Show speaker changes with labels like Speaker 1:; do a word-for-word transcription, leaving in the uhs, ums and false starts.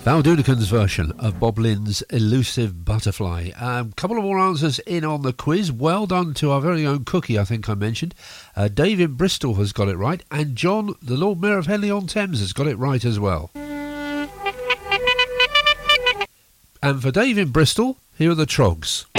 Speaker 1: Val Doonican's version of Bob Lynn's Elusive Butterfly. A um, couple of more answers in on the quiz. Well done to our very own Cookie, I think I mentioned. Uh, Dave in Bristol has got it right. And John, the Lord Mayor of Henley-on-Thames, has got it right as well. And for Dave in Bristol, here are the Trogs.